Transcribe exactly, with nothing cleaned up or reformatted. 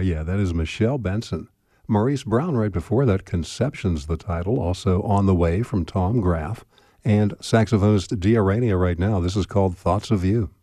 yeah, that is Michelle Benson. Maurice Brown right before that, Conception's the title, also On the Way from Tom Graff. And saxophonist Dia Rainey right now, this is called Thoughts of You.